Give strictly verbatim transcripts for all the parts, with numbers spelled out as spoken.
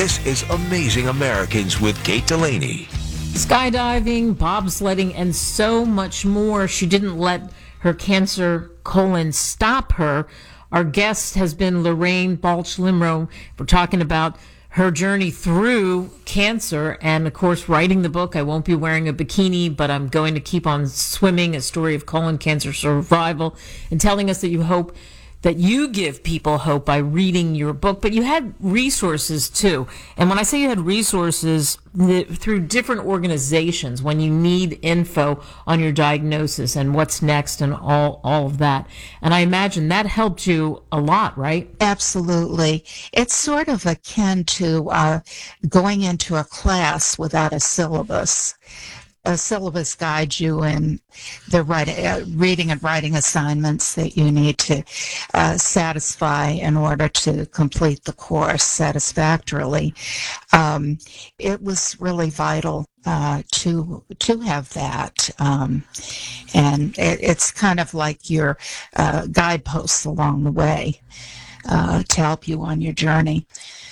This is Amazing Americans with Kate Delaney. Skydiving, bobsledding, and so much more. She didn't let her cancer colon stop her. Our guest has been Lorraine Balch-Limro. We're talking about her journey through cancer and, of course, writing the book, I Won't Be Wearing a Bikini, but I'm Going to Keep on Swimming, a story of colon cancer survival, and telling us that you hope that you give people hope by reading your book. But you had resources, too. And when I say you had resources, the, through different organizations, when you need info on your diagnosis and what's next and all, all of that. And I imagine that helped you a lot, right? Absolutely. It's sort of akin to uh, going into a class without a syllabus. A syllabus guides you in the writing, uh, reading and writing assignments that you need to uh, satisfy in order to complete the course satisfactorily. Um, it was really vital uh, to to have that, um, and it, it's kind of like your uh, guideposts along the way uh, to help you on your journey.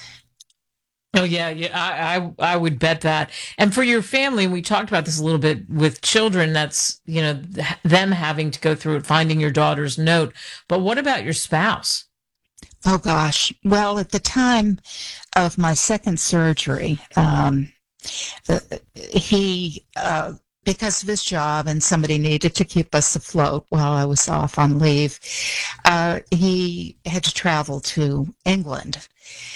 Oh yeah, yeah, I, I I would bet that. And for your family, we talked about this a little bit with children. That's, you know, th- them having to go through it, finding your daughter's note. But what about your spouse? Oh gosh. Well, at the time of my second surgery, um, uh, he, uh, because of his job and somebody needed to keep us afloat while I was off on leave, uh, he had to travel to England.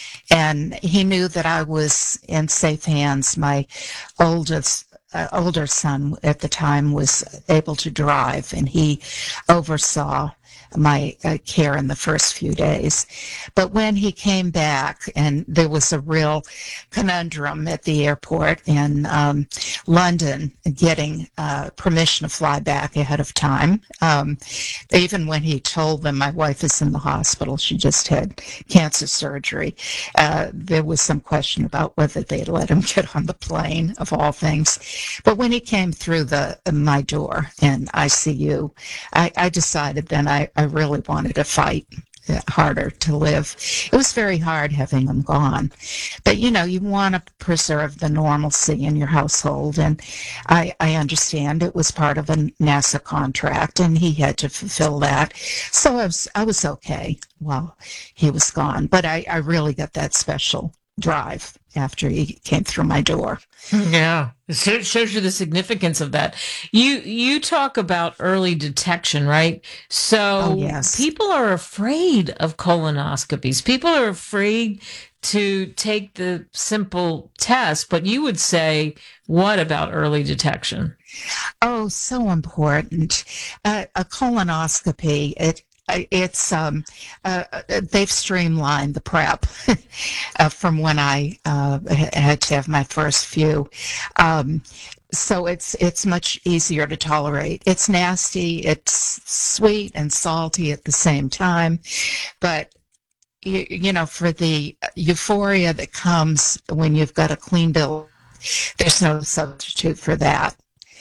And he knew that I was in safe hands. My oldest, uh, older son at the time was able to drive, and he oversaw my uh, care in the first few days. But when he came back, and there was a real conundrum at the airport in um, London getting uh, permission to fly back ahead of time. Um, even when he told them my wife is in the hospital, she just had cancer surgery, uh, there was some question about whether they'd let him get on the plane, of all things. But when he came through the my door in I C U, I, I decided then I, I really wanted to fight harder to live. It was very hard having them gone. But, you know, you want to preserve the normalcy in your household. And I, I understand it was part of a NASA contract, and he had to fulfill that. So I was, I was okay while he was gone. But I, I really got that special drive after he came through my door. Yeah, it shows you the significance of that. You you talk about early detection, right? So Oh, yes. people are afraid of colonoscopies. People are afraid to take the simple test, but you would say, what about early detection? Oh, so important. Uh, a colonoscopy, it it's um uh, they've streamlined the prep uh, from when I uh, had to have my first few. Um, so it's it's much easier to tolerate. It's nasty, it's sweet and salty at the same time, but you, you know, for the euphoria that comes when you've got a clean bill, there's no substitute for that.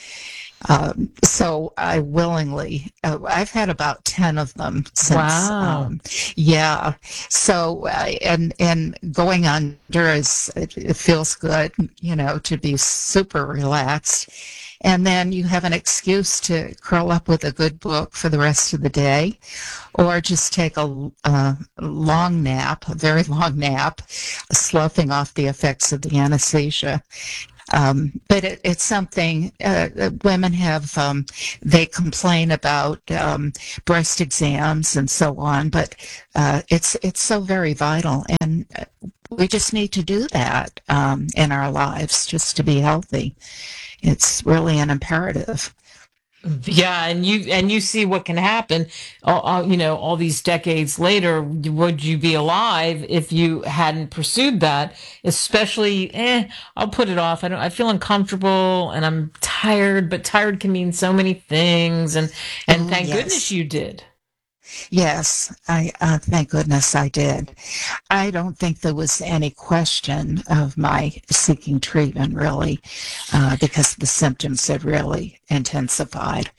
Um, so I willingly, uh, I've had about ten of them since. Wow. Um, yeah. So, uh, and, and going under is, it, it feels good, you know, to be super relaxed. And then you have an excuse to curl up with a good book for the rest of the day, or just take a, a long nap, a very long nap, sloughing off the effects of the anesthesia. Um, but it, it's something uh, that women have, um, they complain about um, breast exams and so on, but uh, it's it's so very vital, and we just need to do that um, in our lives just to be healthy. It's really an imperative. Yeah, and you and you see what can happen. Uh, uh, you know, all these decades later, would you be alive if you hadn't pursued that? Especially, eh, I'll put it off. I don't. I feel uncomfortable and I'm tired, but tired can mean so many things. And and Oh, thank goodness yes. you did. Yes, I uh, thank goodness I did. I don't think there was any question of my seeking treatment, really, uh, because the symptoms had really intensified,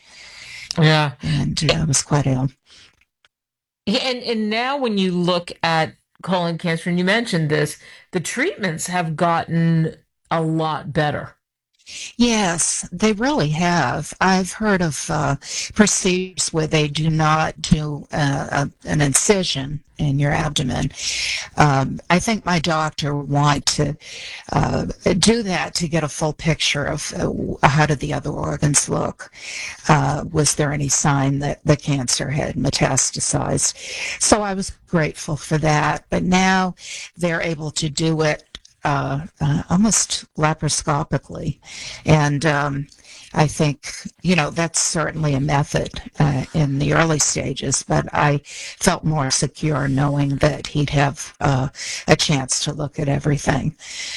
Yeah. and uh, I was quite ill. Yeah, and and now when you look at colon cancer, and you mentioned this, the treatments have gotten a lot better. Yes, they really have. I've heard of uh, procedures where they do not do uh, a, an incision in your abdomen. Um, I think my doctor would want to uh, do that to get a full picture of uh, how did the other organs look. Uh, was there any sign that the cancer had metastasized? So I was grateful for that. But now they're able to do it Uh, uh, almost laparoscopically. And um, I think, you know, that's certainly a method uh, in the early stages, but I felt more secure knowing that he'd have uh, a chance to look at everything.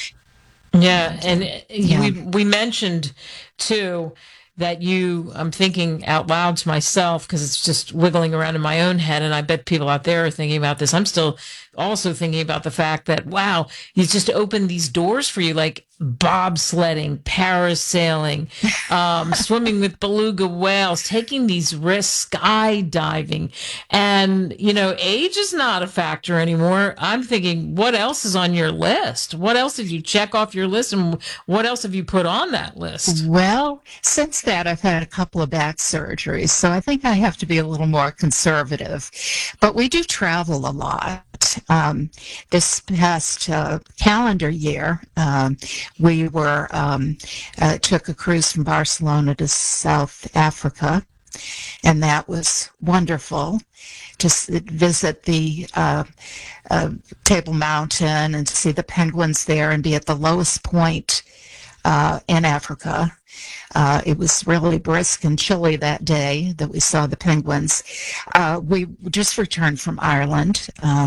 Yeah, and Yeah. we we mentioned too that you, I'm thinking out loud to myself because it's just wiggling around in my own head, and I bet people out there are thinking about this. I'm still also thinking about the fact that, wow, he's just opened these doors for you, like bobsledding, parasailing, um, swimming with beluga whales, taking these risks, skydiving. And, you know, age is not a factor anymore. I'm thinking, what else is on your list? What else did you check off your list? And what else have you put on that list? Well, since that, I've had a couple of back surgeries, so I think I have to be a little more conservative. But we do travel a lot. Um, this past uh, calendar year, um, we were um, uh, took a cruise from Barcelona to South Africa, and that was wonderful to s- visit the uh, uh, Table Mountain and to see the penguins there and be at the lowest point uh, in Africa. Uh, it was really brisk and chilly that day that we saw the penguins. Uh, we just returned from Ireland. Uh,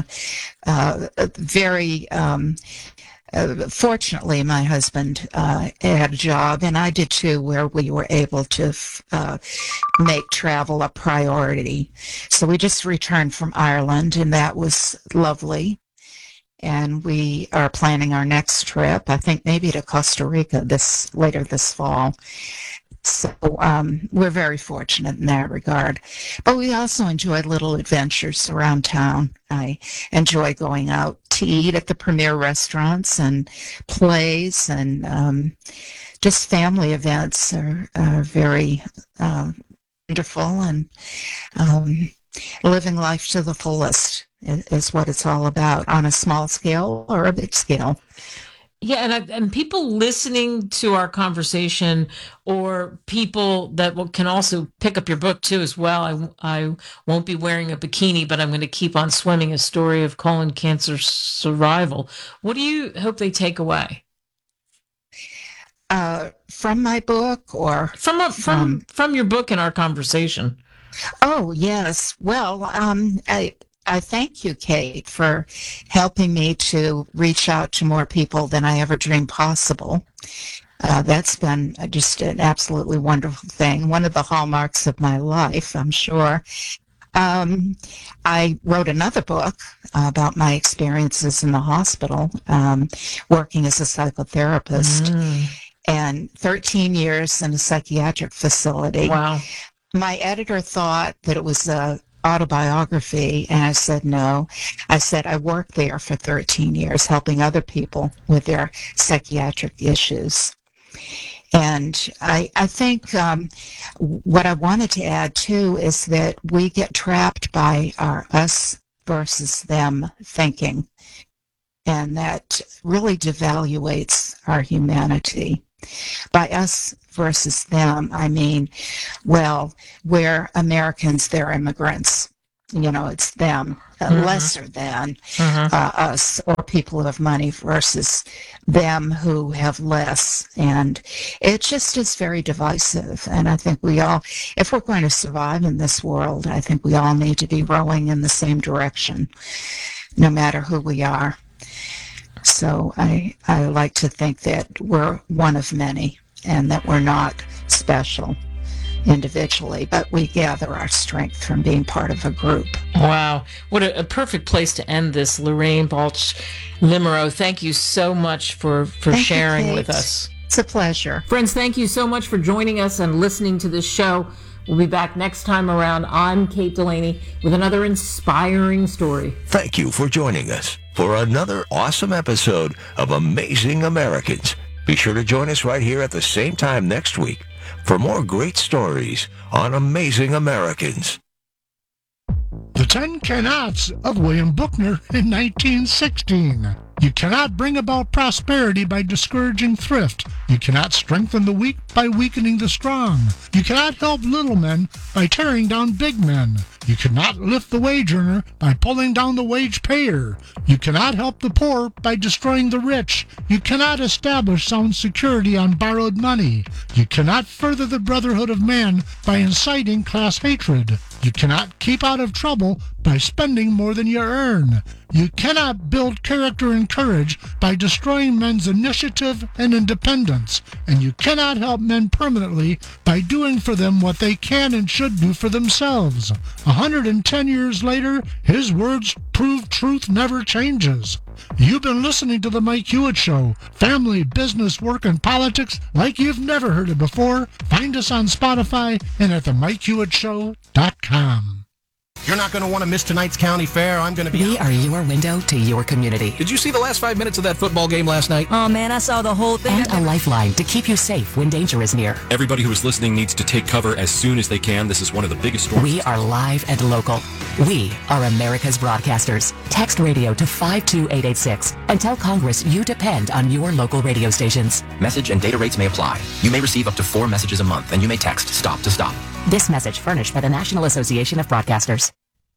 uh, very um, uh, fortunately, my husband uh, had a job, and I did too, where we were able to uh, make travel a priority. So we just returned from Ireland, and that was lovely. And we are planning our next trip, I think maybe to Costa Rica this later this fall. So um, we're very fortunate in that regard. But we also enjoy little adventures around town. I enjoy going out to eat at the premier restaurants and plays, and um, just family events are, are very uh, wonderful, and um, living life to the fullest is what it's all about, on a small scale or a big scale. Yeah, and I, and people listening to our conversation, or people that will, can also pick up your book too as well. I, I won't be wearing a bikini, but I'm going to keep on swimming. A story of colon cancer survival. What do you hope they take away Uh, from my book, or from a, from from? from your book and our conversation? Oh, yes. Well, um, I I thank you, Kate, for helping me to reach out to more people than I ever dreamed possible. Uh, that's been just an absolutely wonderful thing. One of the hallmarks of my life, I'm sure. Um, I wrote another book about my experiences in the hospital, um, working as a psychotherapist, Mm, and thirteen years in a psychiatric facility. wow. My editor thought that it was a autobiography, and I said no. I said I worked there for thirteen years helping other people with their psychiatric issues. And I, I think um, what I wanted to add too is that we get trapped by our us versus them thinking, and that really devaluates our humanity. By us versus them, I mean, well, we're Americans, they're immigrants. You know, it's them, uh, Mhm. lesser than Mhm. uh, us, or people who have money versus them who have less. And it just is very divisive. And I think we all, if we're going to survive in this world, I think we all need to be rowing in the same direction, no matter who we are. So I, I like to think that we're one of many, and that we're not special individually, but we gather our strength from being part of a group. Wow. What a, a perfect place to end this. Lorraine Balch Limerow, thank you so much for, for Thank you, sharing Kate. with us. It's a pleasure. Friends, thank you so much for joining us and listening to this show. We'll be back next time around. I'm Kate Delaney with another inspiring story. Thank you for joining us. for another awesome episode of Amazing Americans. Be sure to join us right here at the same time next week for more great stories on Amazing Americans. The Ten Cannots of William Buckner in nineteen sixteen. You cannot bring about prosperity by discouraging thrift. You cannot strengthen the weak by weakening the strong. You cannot help little men by tearing down big men. You cannot lift the wage earner by pulling down the wage payer. You cannot help the poor by destroying the rich. You cannot establish sound security on borrowed money. You cannot further the brotherhood of man by inciting class hatred. You cannot keep out of trouble by spending more than you earn. You cannot build character and courage by destroying men's initiative and independence. And you cannot help men permanently by doing for them what they can and should do for themselves. A hundred and ten years later, his words prove truth never changes. You've been listening to The Mike Hewitt Show. Family, business, work, and politics like you've never heard it before. Find us on Spotify and at the mike hewitt show dot com. You're not going to want to miss tonight's county fair. I'm going to be... We are your window to your community. Did you see the last five minutes of that football game last night? Oh, man, I saw the whole thing. And a lifeline to keep you safe when danger is near. Everybody who is listening needs to take cover as soon as they can. This is one of the biggest storms. We are live and local. We are America's broadcasters. Text radio to five two eight eight six and tell Congress you depend on your local radio stations. Message and data rates may apply. You may receive up to four messages a month, and you may text STOP to STOP. This message furnished by the National Association of Broadcasters.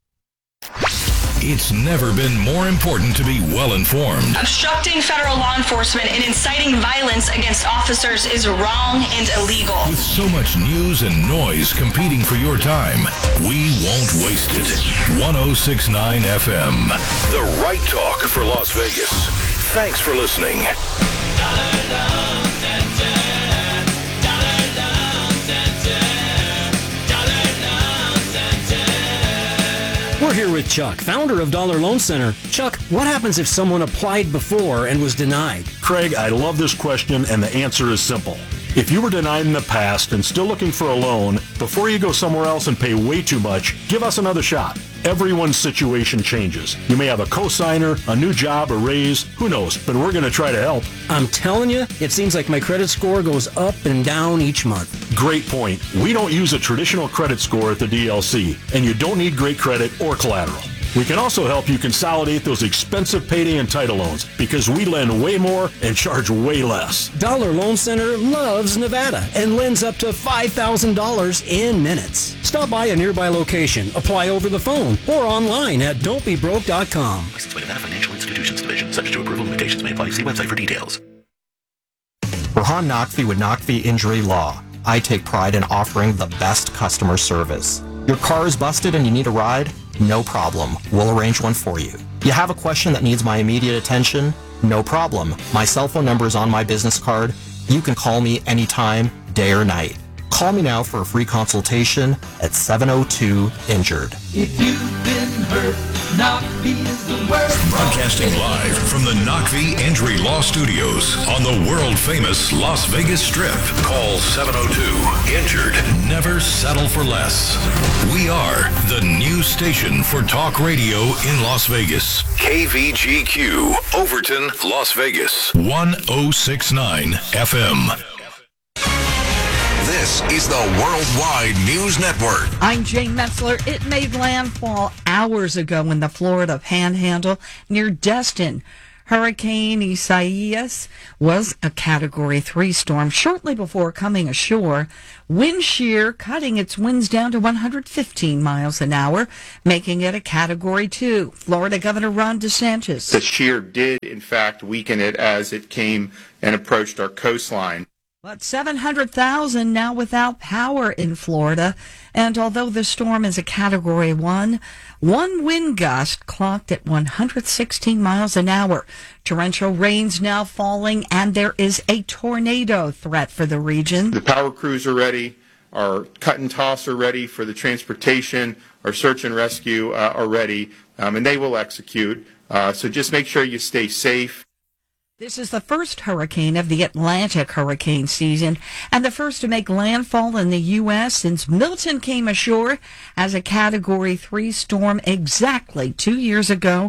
It's never been more important to be well-informed. Obstructing federal law enforcement and inciting violence against officers is wrong and illegal. With so much news and noise competing for your time, we won't waste it. one oh six point nine F M, the right talk for Las Vegas. Thanks for listening. We're here with Chuck, founder of Dollar Loan Center. Chuck, what happens if someone applied before and was denied? Craig, I love this question, and the answer is simple. If you were denied in the past and still looking for a loan, before you go somewhere else and pay way too much, give us another shot. Everyone's situation changes. You may have a cosigner, a new job, a raise, who knows, but we're going to try to help. I'm telling you, it seems like my credit score goes up and down each month. Great point. We don't use a traditional credit score at the D L C, and you don't need great credit or collateral. We can also help you consolidate those expensive payday and title loans because we lend way more and charge way less. Dollar Loan Center loves Nevada and lends up to five thousand dollars in minutes. Stop by a nearby location, apply over the phone, or online at don't be broke dot com. Licensed by Nevada Financial Institutions Division. Subject to approval. Limitations may apply. See website for details. Rohan Naqvi with Naqvi Injury Law. I take pride in offering the best customer service. Your car is busted and you need a ride? No problem. We'll arrange one for you. You have a question that needs my immediate attention? No problem. My cell phone number is on my business card. You can call me anytime, day or night. Call me now for a free consultation at seven oh two injured. If you've been hurt, Naqvi is the word. Broadcasting live from the Naqvi Injury Law Studios on the world-famous Las Vegas Strip. Call seven oh two injured. Never settle for less. We are the new station for talk radio in Las Vegas. K V G Q, Overton, Las Vegas. one oh six point nine F M. This is the Worldwide News Network. I'm Jane Metzler. It made landfall hours ago in the Florida Panhandle near Destin. Hurricane Isaias was a Category three storm shortly before coming ashore. Wind shear cutting its winds down to one hundred fifteen miles an hour, making it a Category two. Florida Governor Ron DeSantis. The shear did, in fact, weaken it as it came and approached our coastline. But seven hundred thousand now without power in Florida. And although the storm is a Category one, one wind gust clocked at one hundred sixteen miles an hour. Torrential rains now falling, and there is a tornado threat for the region. The power crews are ready. Our cut and toss are ready for the transportation. Our search and rescue uh, are ready, um, and they will execute. Uh, so just make sure you stay safe. This is the first hurricane of the Atlantic hurricane season and the first to make landfall in the U S since Milton came ashore as a Category three storm exactly two years ago.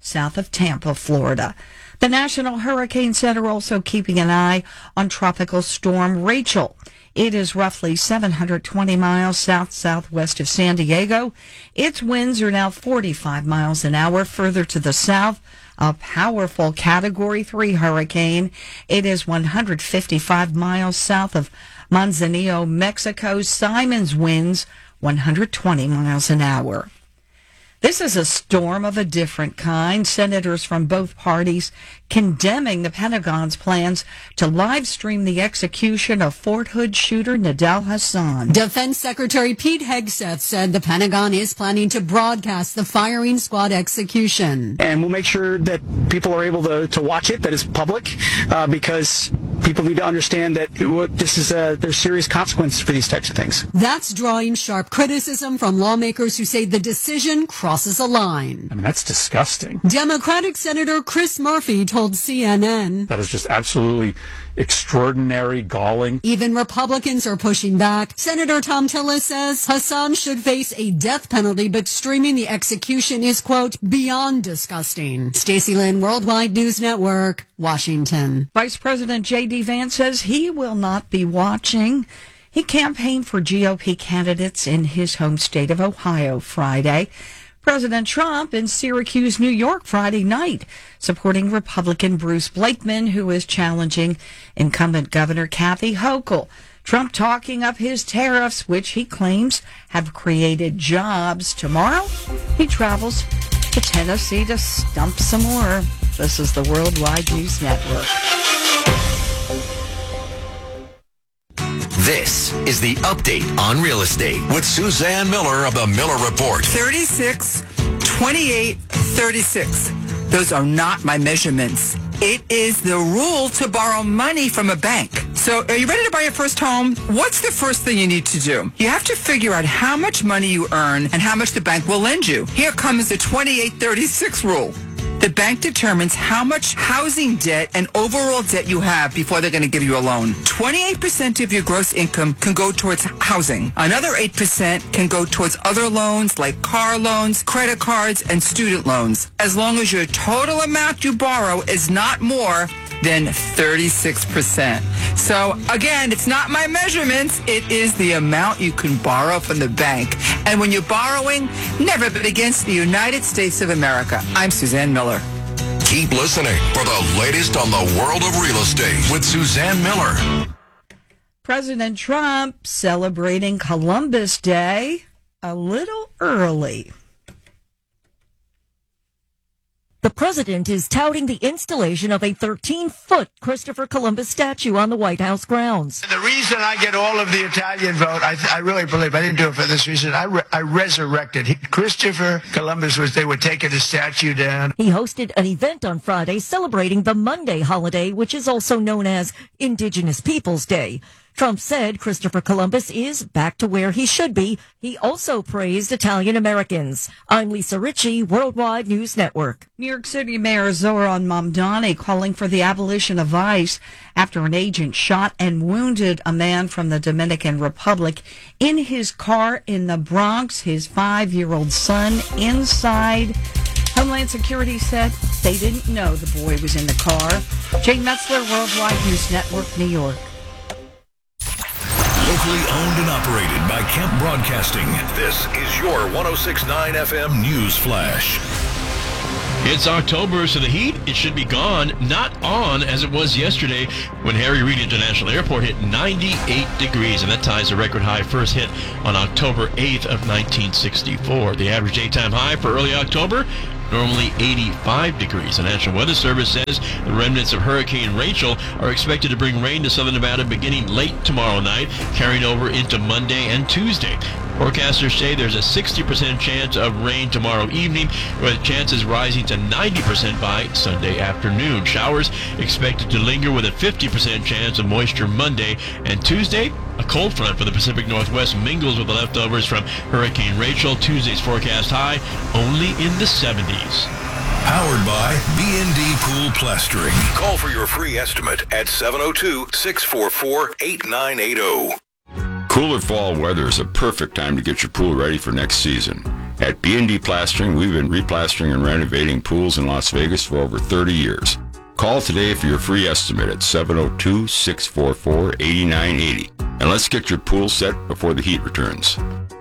south of Tampa, Florida. The National Hurricane Center also keeping an eye on Tropical Storm Rachel. It is roughly seven hundred twenty miles south-southwest of San Diego. Its winds are now forty-five miles an hour further to the south. A powerful Category three hurricane. It is one hundred fifty-five miles south of Manzanillo, Mexico. Simon's winds one hundred twenty miles an hour. This is a storm of a different kind. Senators from both parties condemning the Pentagon's plans to live stream the execution of Fort Hood shooter Nidal Hasan. Defense Secretary Pete Hegseth said the Pentagon is planning to broadcast the firing squad execution. And we'll make sure that people are able to, to watch it, that it's public, uh, because people need to understand that it, this is a, there's serious consequences for these types of things. That's drawing sharp criticism from lawmakers who say the decision crosses a line. I mean, that's disgusting. Democratic Senator Chris Murphy told C N N. That is just absolutely extraordinary, galling. Even Republicans are pushing back. Senator Tom Tillis says Hasan should face a death penalty, but streaming the execution is, quote, beyond disgusting. Stacey Lynn, Worldwide News Network, Washington. Vice President J D. Vance says he will not be watching. He campaigned for G O P candidates in his home state of Ohio Friday. President Trump in Syracuse, New York, Friday night, supporting Republican Bruce Blakeman, who is challenging incumbent Governor Kathy Hochul. Trump talking up his tariffs, which he claims have created jobs. Tomorrow, he travels to Tennessee to stump some more. This is the Worldwide News Network. This is the Update on Real Estate with Suzanne Miller of the Miller Report. thirty-six, twenty-eight, thirty-six. Those are not my measurements. It is the rule to borrow money from a bank. So are you ready to buy your first home? What's the first thing you need to do? You have to figure out how much money you earn and how much the bank will lend you. Here comes the twenty-eight thirty-six rule. The bank determines how much housing debt and overall debt you have before they're going to give you a loan. twenty-eight percent of your gross income can go towards housing. Another eight percent can go towards other loans like car loans, credit cards, and student loans, as long as your total amount you borrow is not more than thirty-six percent. So again, it's not my measurements, it is the amount you can borrow from the bank. And when you're borrowing, never bet against the United States of America. I'm Suzanne Miller. Keep listening for the latest on the world of real estate with Suzanne Miller. President Trump celebrating Columbus Day a little early. The president is touting the installation of a thirteen-foot Christopher Columbus statue on the White House grounds. The reason I get all of the Italian vote, I, I really believe, I didn't do it for this reason, I, re- I resurrected. He, Christopher Columbus was, they were taking the statue down. He hosted an event on Friday celebrating the Monday holiday, which is also known as Indigenous Peoples Day. Trump said Christopher Columbus is back to where he should be. He also praised Italian Americans. I'm Lisa Ritchie, Worldwide News Network. New York City Mayor Zohran Mamdani calling for the abolition of ICE after an agent shot and wounded a man from the Dominican Republic in his car in the Bronx, his five-year-old son inside. Homeland Security said they didn't know the boy was in the car. Jane Metzler, Worldwide News Network, New York. Locally owned and operated by Kemp Broadcasting. This is your one oh six point nine F M News Flash. It's October, so the heat, it should be gone, not on as it was yesterday when Harry Reid International Airport hit ninety-eight degrees, and that ties a record high first hit on October eighth of nineteen sixty-four. The average daytime high for early October, normally eighty-five degrees. The National Weather Service says the remnants of Hurricane Rachel are expected to bring rain to southern Nevada beginning late tomorrow night, carrying over into Monday and Tuesday. Forecasters say there's a sixty percent chance of rain tomorrow evening, with chances rising to ninety percent by Sunday afternoon. Showers expected to linger with a fifty percent chance of moisture Monday and Tuesday. A cold front for the Pacific Northwest mingles with the leftovers from Hurricane Rachel. Tuesday's forecast high only in the seventies. Powered by B and D Pool Plastering. Call for your free estimate at seven oh two, six four four, eight nine eight oh. Cooler fall weather is a perfect time to get your pool ready for next season. At B and D Plastering, we've been replastering and renovating pools in Las Vegas for over thirty years. Call today for your free estimate at seven oh two, six four four, eight nine eight oh. And let's get your pool set before the heat returns.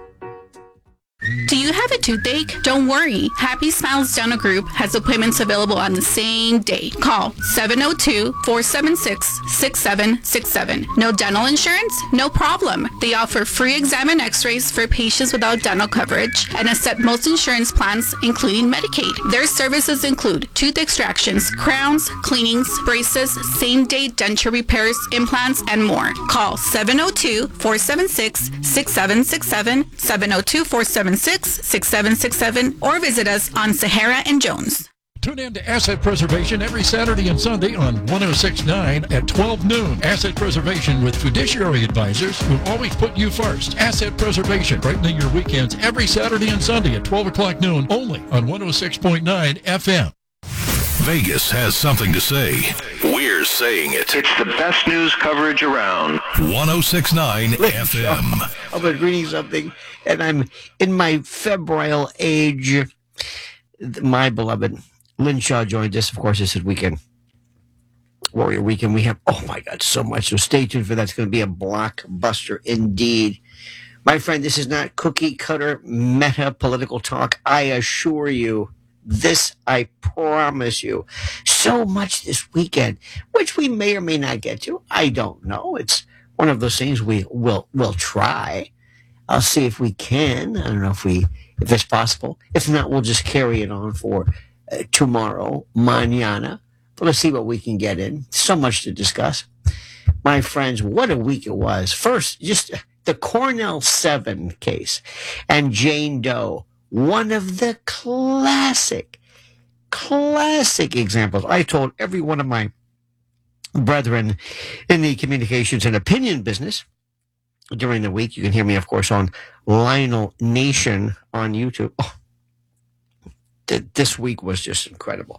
Do you have a toothache? Don't worry. Happy Smiles Dental Group has appointments available on the same day. Call seven oh two, four seven six, six seven six seven. No dental insurance? No problem. They offer free exam and x-rays for patients without dental coverage and accept most insurance plans, including Medicaid. Their services include tooth extractions, crowns, cleanings, braces, same-day denture repairs, implants, and more. Call seven oh two, four seven six, six seven six seven, seven oh two, four seven six, six seven six seven, or visit us on Sahara and Jones. Tune in to Asset Preservation every Saturday and Sunday on one oh six point nine at twelve noon. Asset Preservation with fiduciary advisors will always put you first. Asset Preservation, brightening your weekends every Saturday and Sunday at twelve o'clock noon, only on one oh six point nine F M. Vegas has something to say. We're saying it. It's the best news coverage around. one oh six point nine F M. I was reading something, and I'm in my febrile age. My beloved Lynn Shaw joined us. Of course, this is Weekend Warrior Weekend. We have, oh my God, so much. So stay tuned for that. It's going to be a blockbuster indeed. My friend, this is not cookie cutter meta political talk. I assure you. This, I promise you. So much this weekend, which we may or may not get to. I don't know. It's one of those things we will will try. I'll see if we can. I don't know if we if it's possible. If not, we'll just carry it on for uh, tomorrow, mañana. But let's see what we can get in. So much to discuss. My friends, what a week it was. First, just the Cornell seven case and Jane Doe. One of the classic, classic examples. I told every one of my brethren in the communications and opinion business during the week. You can hear me, of course, on Lionel Nation on YouTube. Oh, th- this week was just incredible.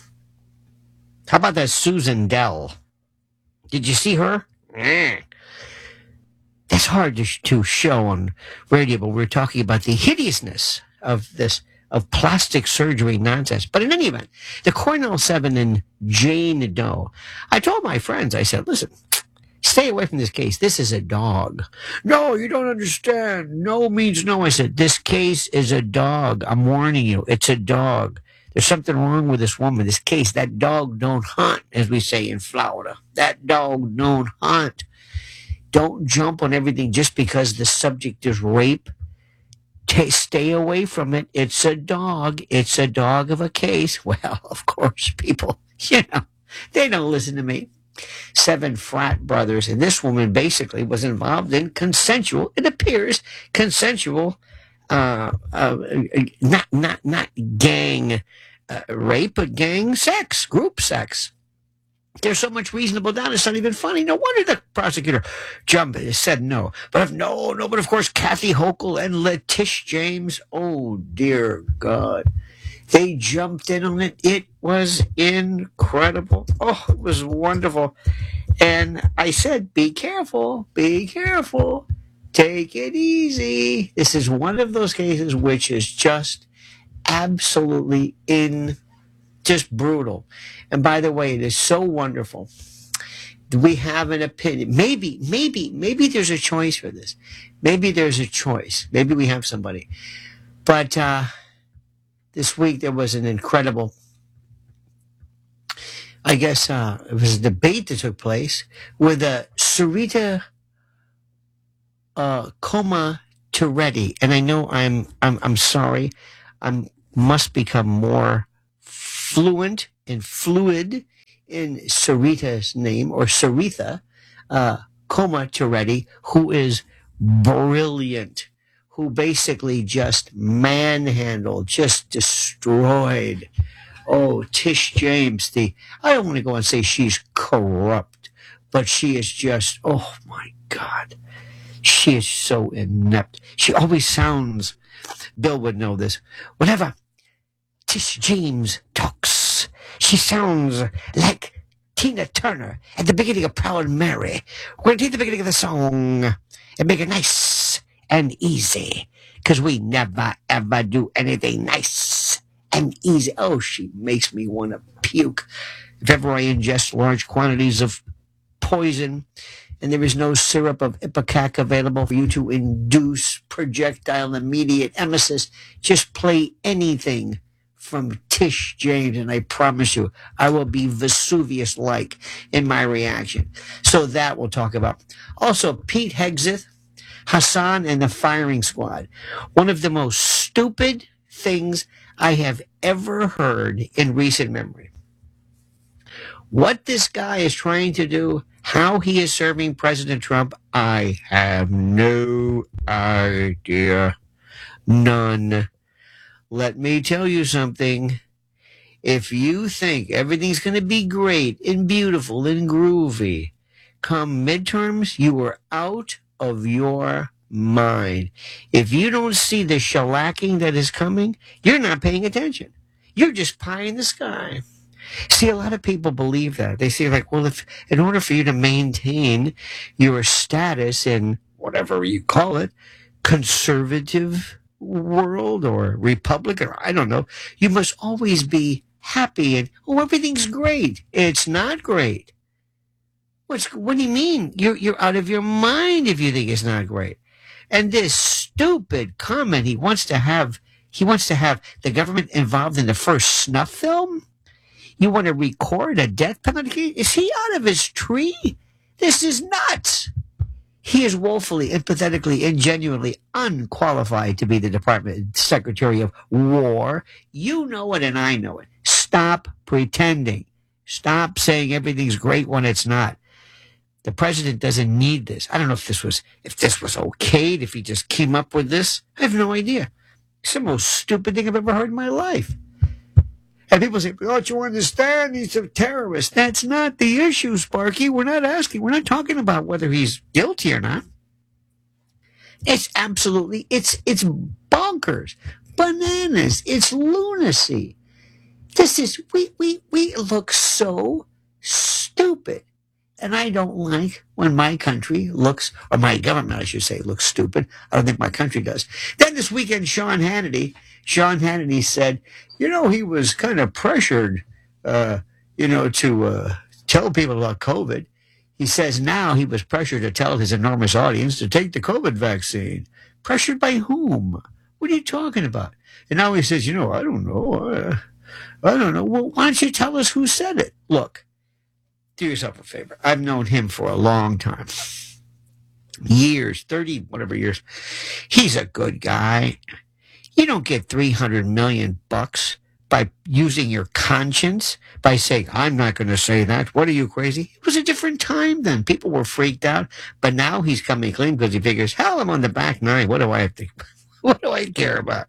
How about that Susan Dell? Did you see her? Mm. That's hard to, sh- to show on radio, but we're talking about the hideousness of this, of plastic surgery nonsense. But in any event, the Cornell seven and Jane Doe, I told my friends, I said, listen, stay away from this case. This is a dog. No, you don't understand. No means no. I said, this case is a dog. I'm warning you. It's a dog. There's something wrong with this woman. This case, that dog don't hunt, as we say in Florida. That dog don't hunt. Don't jump on everything just because the subject is rape. T- stay away from it. It's a dog. It's a dog of a case. Well, of course, people, you know, they don't listen to me. Seven frat brothers, and this woman basically was involved in consensual, it appears, consensual, uh, uh, not, not, not gang uh, rape, but gang sex, group sex. There's so much reasonable doubt, it's not even funny. No wonder the prosecutor jumped said no. But if no, no, but of course, Kathy Hochul and Letitia James, oh dear God, they jumped in on it. It was incredible. Oh, it was wonderful. And I said, be careful, be careful, take it easy. This is one of those cases which is just absolutely in, just brutal. And by the way, it is so wonderful. We have an opinion. Maybe, maybe, maybe there's a choice for this. Maybe there's a choice. Maybe we have somebody. But uh, this week there was an incredible, I guess uh, it was a debate that took place with uh, Sarita uh, Coma Toretti. And I know I'm, I'm, I'm sorry. I must become more fluent and fluid in Sarita's name, or Saritha uh, Coma Toretti, who is brilliant, who basically just manhandled, just destroyed. Oh, Tish James, the I don't want to go and say she's corrupt, but she is just, oh my God, she is so inept. She always sounds, Bill would know this, whenever Tish James talks, she sounds like Tina Turner at the beginning of Proud Mary. We're going to take the beginning of the song and make it nice and easy. because we never, ever do anything nice and easy. Oh, she makes me want to puke. If ever I ingest large quantities of poison and there is no syrup of ipecac available for you to induce projectile immediate emesis, just play anything from Tish James, and I promise you, I will be Vesuvius-like in my reaction. So that we'll talk about. Also, Pete Hegseth, Hassan, and the firing squad. One of the most stupid things I have ever heard in recent memory. What this guy is trying to do, how he is serving President Trump, I have no idea. None. Let me tell you something. If you think everything's going to be great and beautiful and groovy, come midterms, you are out of your mind. If you don't see the shellacking that is coming, you're not paying attention. You're just pie in the sky. See, a lot of people believe that. They say, like, well, if in order for you to maintain your status in whatever you call it, conservative world or Republican, or I don't know, you must always be happy and, oh, everything's great. It's not great. What's, what do you mean? You're, you're out of your mind if you think it's not great. And this stupid comment he wants to have, he wants to have the government involved in the first snuff film? You want to record a death penalty? Is he out of his tree? This is nuts. He is woefully, empathetically, and genuinely unqualified to be the Department Secretary of War. You know it and I know it. Stop pretending. Stop saying everything's great when it's not. The president doesn't need this. I don't know if this was if this was okayed, if he just came up with this. I have no idea. It's the most stupid thing I've ever heard in my life. And people say, don't you understand? He's a terrorist. That's not the issue, Sparky. We're not asking. We're not talking about whether he's guilty or not. It's absolutely, it's it's bonkers, bananas. It's lunacy. This is, we, we, we look so stupid. And I don't like when my country looks, or my government, I should say, looks stupid. I don't think my country does. Then this weekend, Sean Hannity, Sean Hannity said, you know, he was kind of pressured, uh, you know, to uh, tell people about COVID. He says now he was pressured to tell his enormous audience to take the COVID vaccine. Pressured by whom? What are you talking about? And now he says, you know, I don't know. Uh, I don't know. Well, why don't you tell us who said it? Look, do yourself a favor. I've known him for a long time. Years, thirty, whatever years. He's a good guy. You don't get three hundred million bucks by using your conscience, by saying, I'm not going to say that. What are you, crazy? It was a different time then. People were freaked out. But now he's coming clean because he figures, hell, I'm on the back nine. What do I have to, what do I care about?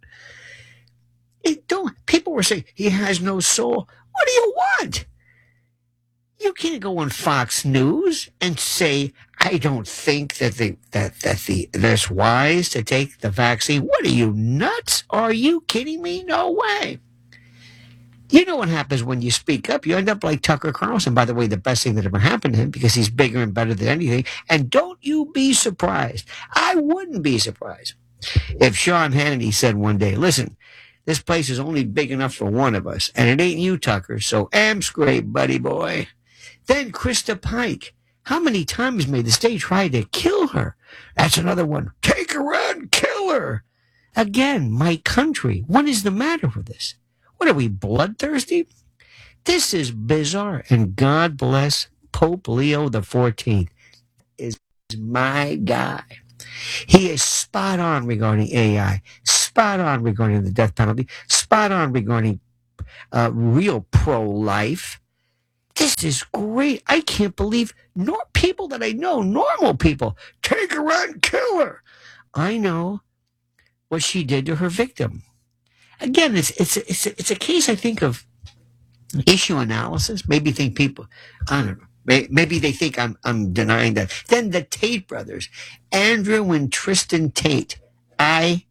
It don't, people were saying, he has no soul. What do you want? You can't go on Fox News and say, I don't think that the that that the that's wise to take the vaccine. What are you, nuts? Are you kidding me? No way. You know what happens when you speak up? You end up like Tucker Carlson. By the way, the best thing that ever happened to him because he's bigger and better than anything. And don't you be surprised. I wouldn't be surprised if Sean Hannity said one day, listen, this place is only big enough for one of us, and it ain't you, Tucker, so am scrape, buddy boy. Then Krista Pike. How many times may the state try to kill her? That's another one. Take her out, kill her. Again, my country. What is the matter with this? What are we, bloodthirsty? This is bizarre. And God bless Pope Leo the fourteenth is my guy. He is spot on regarding A I, spot on regarding the death penalty, spot on regarding uh, real pro-life. This is great. I can't believe nor people that I know, normal people, take her out and kill her. I know what she did to her victim. Again, it's it's it's a, it's a case, I think, of issue analysis. Maybe think people, I don't know. Maybe they think I'm I'm denying that. Then the Tate brothers, Andrew and Tristan Tate. I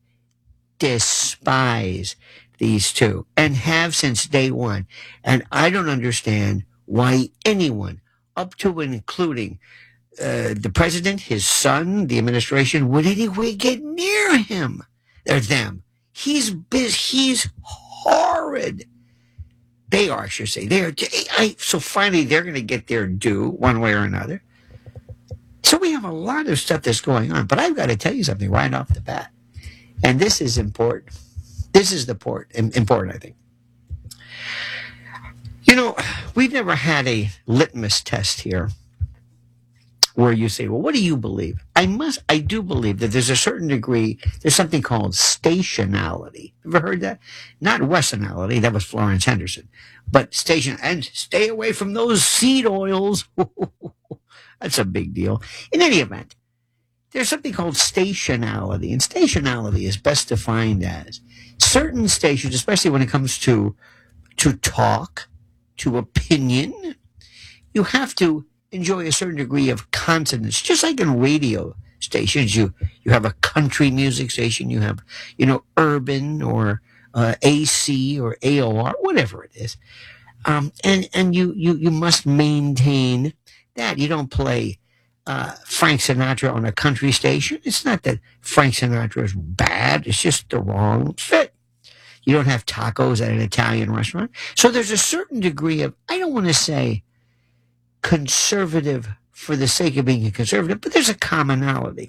despise these two and have since day one. And I don't understand why anyone, up to and including uh, the president, his son, the administration, would anyway get near him. They're them. He's biz, he's horrid. They are, I should say. They are. I, so finally, they're going to get their due one way or another. So we have a lot of stuff that's going on. But I've got to tell you something right off the bat. And this is important. This is the port, important, I think. You know, we've never had a litmus test here where you say, well, what do you believe? I must, I do believe that there's a certain degree, there's something called stationality. Ever heard that? Not Westonality, that was Florence Henderson, but station, and stay away from those seed oils. That's a big deal. In any event, there's something called stationality, and stationality is best defined as certain stations, especially when it comes to, to talk, to opinion, you have to enjoy a certain degree of consonance. Just like in radio stations, you, you have a country music station, you have, you know, urban or uh, A C or A O R, whatever it is. Um, and and you, you, you must maintain that. You don't play uh, Frank Sinatra on a country station. It's not that Frank Sinatra is bad. It's just the wrong fit. You don't have tacos at an Italian restaurant. So there's a certain degree of, I don't want to say conservative for the sake of being a conservative, but there's a commonality.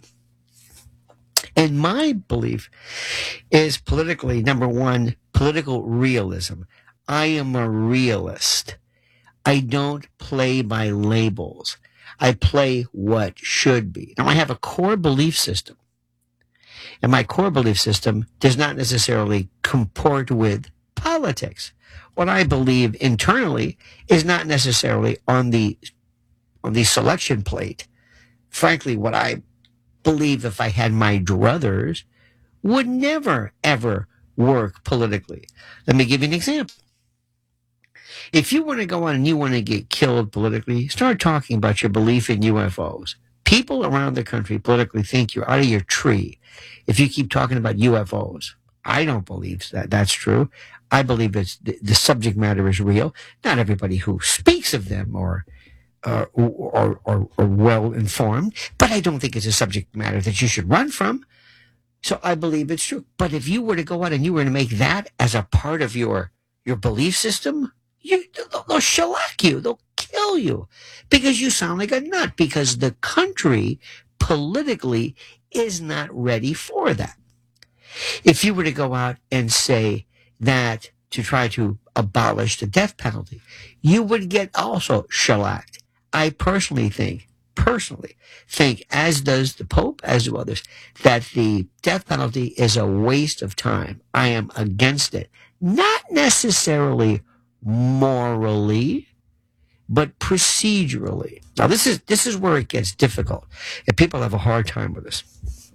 And my belief is politically, number one, political realism. I am a realist. I don't play by labels. I play what should be. Now, I have a core belief system. And my core belief system does not necessarily comport with politics. What I believe internally is not necessarily on the on the selection plate. Frankly, what I believe, if I had my druthers, would never, ever work politically. Let me give you an example. If you want to go on and you want to get killed politically, start talking about your belief in U F Os. People around the country politically think you're out of your tree if you keep talking about U F Os. I don't believe that that's true. I believe it's the, the subject matter is real. Not everybody who speaks of them or uh, or, or, or well informed, but I don't think it's a subject matter that you should run from. So I believe it's true. But if you were to go out and you were to make that as a part of your your belief system, you, they'll, they'll shellac you. They'll kill you because you sound like a nut, because the country politically is not ready for that. If you were to go out and say that to try to abolish the death penalty, you would get also shellacked. I personally think, personally think, as does the Pope, as do others, that the death penalty is a waste of time. I am against it. Not necessarily morally, but procedurally. Now, this is this is where it gets difficult, and people have a hard time with this.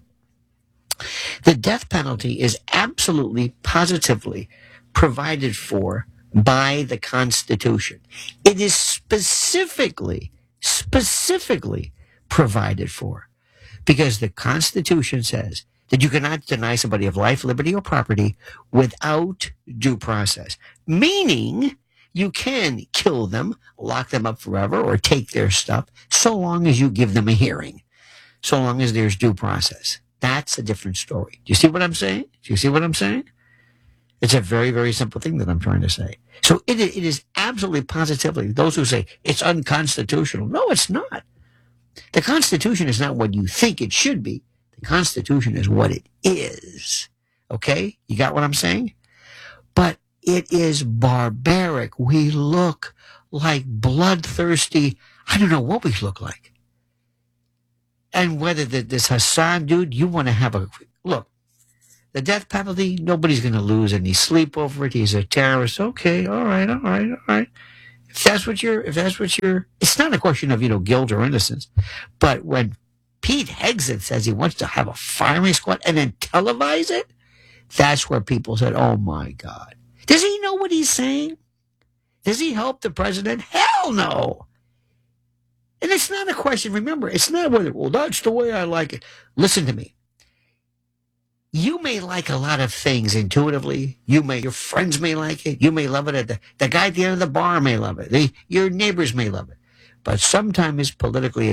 The death penalty is absolutely, positively provided for by the Constitution. It is specifically, specifically provided for because the Constitution says that you cannot deny somebody of life, liberty, or property without due process, meaning you can kill them, lock them up forever, or take their stuff, so long as you give them a hearing, so long as there's due process. That's a different story. Do you see what I'm saying? Do you see what I'm saying? It's a very, very simple thing that I'm trying to say. So it, it is absolutely positively, those who say it's unconstitutional. No, it's not. The Constitution is not what you think it should be. The Constitution is what it is. Okay? You got what I'm saying? But it is barbaric. We look like bloodthirsty. I don't know what we look like. And whether the, this Hassan dude, you want to have a look, the death penalty, nobody's going to lose any sleep over it. He's a terrorist. Okay, all right, all right, all right. If that's what you're, if that's what you're, it's not a question of, you know, guilt or innocence. But when Pete Hegseth says he wants to have a firing squad and then televise it, that's where people said, oh my God. Does he know what he's saying? Does he help the president? Hell no. And it's not a question, remember, it's not whether, well, that's the way I like it. Listen to me. You may like a lot of things intuitively. You may, your friends may like it. You may love it. The, the guy at the end of the bar may love it. The, your neighbors may love it. But sometimes politically